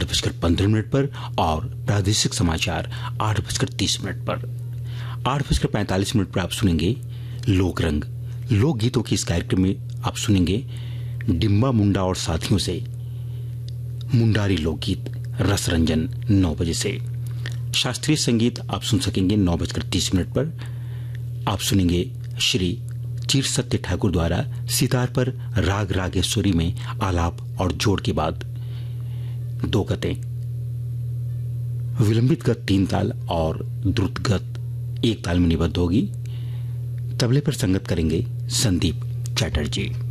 8:15 पर और प्रादेशिक समाचार 8:30 पर। 8:45 पर आप सुनेंगे लोक रंग। लोकगीतों के इस कार्यक्रम में आप सुनेंगे डिम्बा मुंडा और साथियों से मुंडारी लोकगीत रस रंजन 9 बजे से। शास्त्रीय संगीत आप सुन सकेंगे 9:30 पर। आप सुनेंगे श्री चीर सत्य ठाकुर द्वारा सितार पर राग रागेश्वरी में आलाप और जोड़ के बाद 2 गतें, विलंबित गत 3 ताल और द्रुत गत 1 ताल में निबद्ध होगी। तबले पर संगत करेंगे संदीप चैटर्जी।